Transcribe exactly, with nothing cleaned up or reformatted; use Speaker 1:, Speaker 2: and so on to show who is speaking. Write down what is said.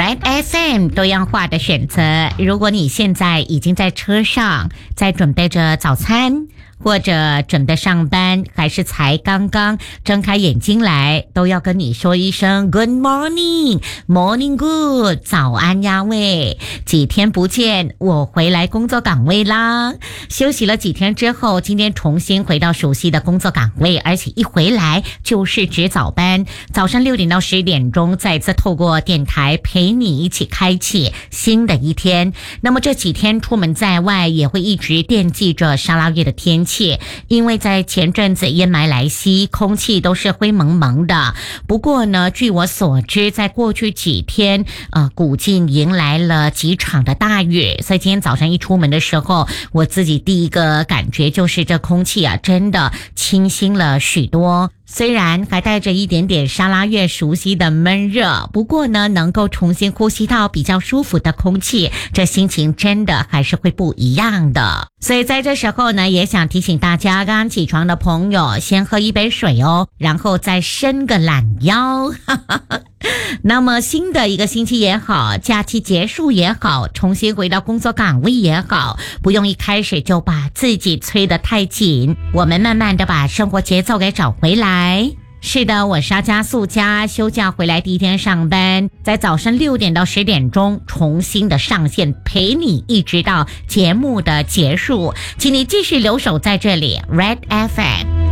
Speaker 1: Red F M 多样化的选择。如果你现在已经在车上，在准备着早餐，或者准备上班，还是才刚刚睁开眼睛来，都要跟你说一声 Good morning, morning good， 早安呀喂！几天不见，我回来工作岗位啦。休息了几天之后，今天重新回到熟悉的工作岗位，而且一回来就是值早班，早上六点到十点钟，再次透过电台陪你一起开启新的一天。那么这几天出门在外，也会一直惦记着沙拉越的天气。因为在前阵子烟霾来袭，空气都是灰蒙蒙的。不过呢，据我所知，在过去几天，呃，古晋迎来了几场的大雨，所以今天早上一出门的时候，我自己第一个感觉就是这空气啊，真的清新了许多。虽然还带着一点点沙拉越熟悉的闷热，不过呢，能够重新呼吸到比较舒服的空气，这心情真的还是会不一样的。所以在这时候呢，也想提醒大家，刚刚起床的朋友先喝一杯水哦，然后再伸个懒腰。那么新的一个星期也好，假期结束也好，重新回到工作岗位也好，不用一开始就把自己催得太紧，我们慢慢的把生活节奏给找回来。是的，我是阿加素佳，休假回来第一天上班，在早上六点到十点钟重新的上线，陪你一直到节目的结束，请你继续留守在这里 Red F M。